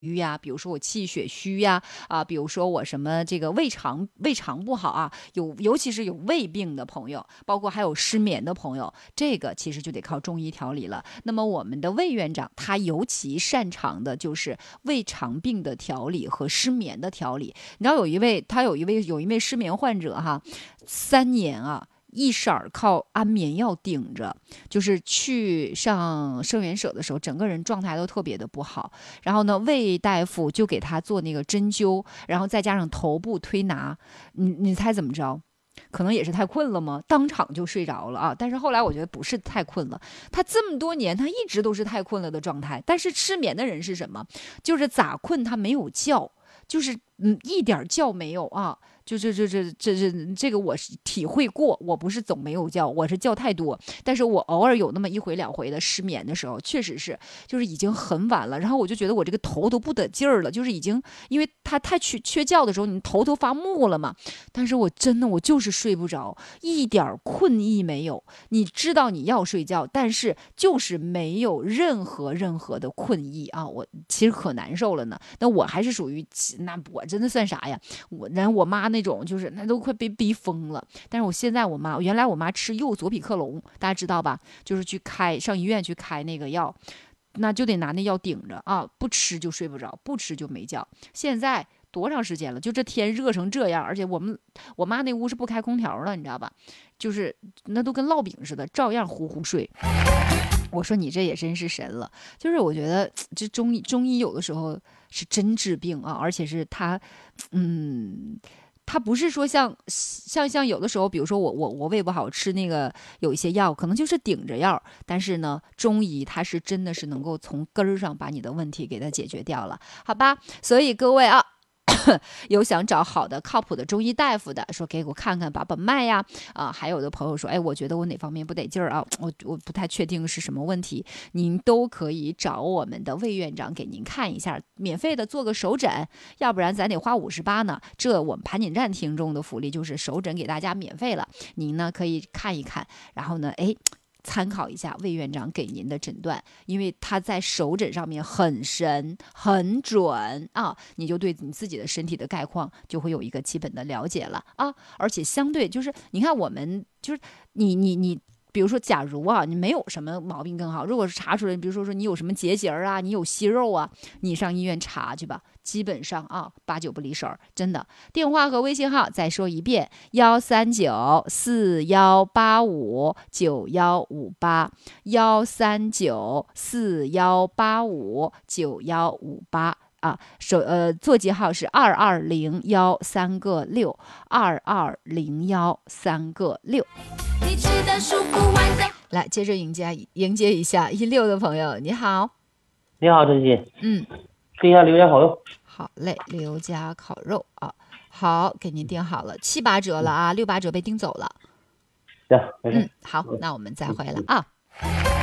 呀，比如说我气血虚呀，比如说我什么这个胃肠不好啊，尤其是有胃病的朋友，包括还有失眠的朋友，这个其实就得靠中医调理了。那么我们的魏院长他尤其擅长的就是胃肠病的调理和失眠的调理。你知道有一位失眠患者哈，3年啊。一色儿靠安眠药顶着，就是去上生源舍的时候，整个人状态都特别的不好。然后呢，魏大夫就给他做那个针灸，然后再加上头部推拿，你猜怎么着？可能也是太困了吗？当场就睡着了啊！但是后来我觉得不是太困了，他这么多年他一直都是太困了的状态。但是失眠的人是什么？就是咋困他没有觉，就是一点觉没有啊！这个我是体会过，我不是总没有觉，我是觉太多，但是我偶尔有那么一回两回的失眠的时候，确实是就是已经很晚了，然后我就觉得我这个头都不得劲儿了，就是已经因为他太缺觉的时候，你头都发木了嘛，但是我真的我就是睡不着，一点困意没有，你知道你要睡觉，但是就是没有任何的困意啊，我其实可难受了呢，那我还是属于那我真的算啥呀？我妈那种就是那都快被逼疯了。但是我现在原来我妈吃右左比克隆，大家知道吧？就是上医院去开那个药，那就得拿那药顶着啊，不吃就睡不着，不吃就没觉。现在多长时间了？就这天热成这样，而且我妈那屋是不开空调了，你知道吧？就是那都跟烙饼似的，照样呼呼睡。我说你这也真是神了，就是我觉得这中医有的时候是真治病啊，而且是嗯，他不是说像有的时候，比如说我胃不好吃那个有一些药，可能就是顶着药，但是呢，中医它是真的是能够从根儿上把你的问题给它解决掉了，好吧？所以各位啊。有想找好的靠谱的中医大夫的，说给我看看把脉呀，还有的朋友说，哎，我觉得我哪方面不得劲儿啊，我不太确定是什么问题，您都可以找我们的魏院长给您看一下，免费的做个手诊，要不然咱得花58呢。这我们盘锦站听众的福利就是手诊给大家免费了，您呢可以看一看，然后呢，哎。参考一下魏院长给您的诊断，因为他在手诊上面很神很准啊，你就对你自己的身体的概况就会有一个基本的了解了啊，而且相对就是你看我们就是你。比如说，假如啊，你没有什么毛病更好。如果是查出来，比如说你有什么结节啊，你有息肉啊，你上医院查去吧。基本上啊，8、9不离手，真的。电话和微信号再说一遍：13941859158，13941859158。座机号是220136，220136。来，接着迎接一下16的朋友，你好。 你好，陈曦。吃一下刘家烤肉。 好嘞，刘家烤肉啊，好，给您订好了，7、8折了啊，6、8折被订走了。 行，没事。 好，那我们再回来啊。